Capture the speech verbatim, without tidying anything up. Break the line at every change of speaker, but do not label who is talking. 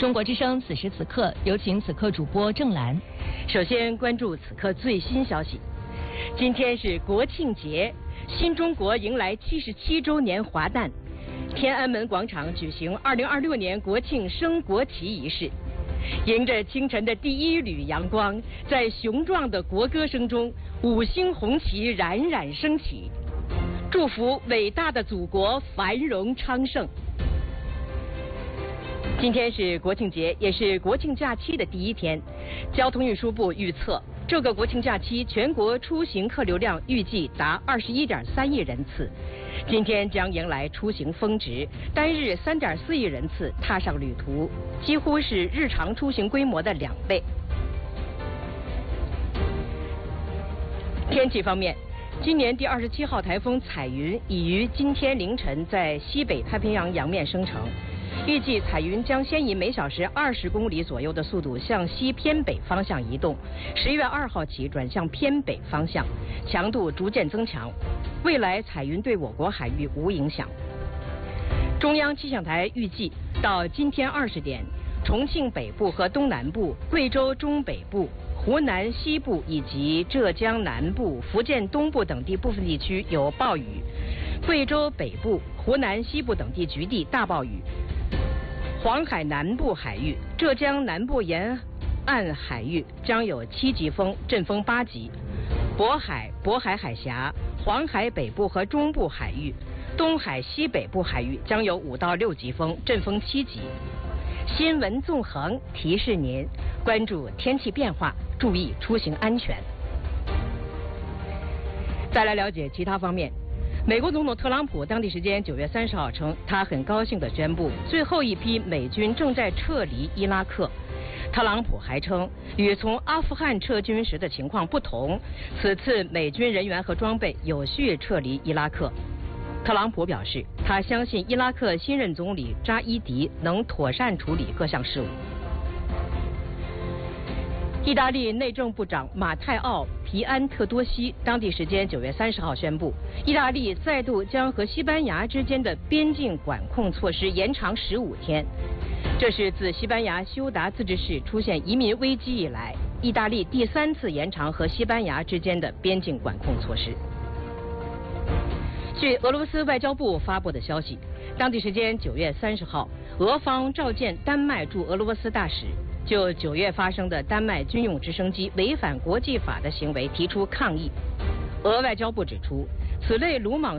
中国之声此时此刻，有请此刻主播郑兰。
首先关注此刻最新消息。今天是国庆节，新中国迎来七十七周年华诞。天安门广场举行二零二六年国庆升国旗仪式。迎着清晨的第一缕阳光，在雄壮的国歌声中，五星红旗冉冉升起，祝福伟大的祖国繁荣昌盛。今天是国庆节，也是国庆假期的第一天。交通运输部预测，这个国庆假期全国出行客流量预计达二十一点三亿人次。今天将迎来出行峰值，单日三点四亿人次踏上旅途，几乎是日常出行规模的两倍。天气方面，今年第二十七号台风彩云已于今天凌晨在西北太平洋洋面生成。预计彩云将先以每小时二十公里左右的速度向西偏北方向移动，十月二号起转向偏北方向，强度逐渐增强。未来彩云对我国海域无影响。中央气象台预计到今天二十点，重庆北部和东南部、贵州中北部、湖南西部以及浙江南部、福建东部等地部分地区有暴雨，贵州北部、湖南西部等地局地大暴雨。黄海南部海域、浙江南部沿岸海域将有七级风，阵风八级；渤海、渤海海峡、黄海北部和中部海域、东海西北部海域将有五到六级风，阵风七级。新闻纵横提示您关注天气变化，注意出行安全。再来了解其他方面。美国总统特朗普当地时间九月三十号称，他很高兴地宣布，最后一批美军正在撤离伊拉克。特朗普还称，与从阿富汗撤军时的情况不同，此次美军人员和装备有序撤离伊拉克。特朗普表示，他相信伊拉克新任总理扎伊迪能妥善处理各项事务。意大利内政部长马泰奥·皮安特多西当地时间九月三十号宣布，意大利再度将和西班牙之间的边境管控措施延长十五天。这是自西班牙休达自治市出现移民危机以来，意大利第三次延长和西班牙之间的边境管控措施。据俄罗斯外交部发布的消息，当地时间九月三十号，俄方召见丹麦驻俄罗斯大使，就九月发生的丹麦军用直升机违反国际法的行为提出抗议。俄外交部指出，此类鲁莽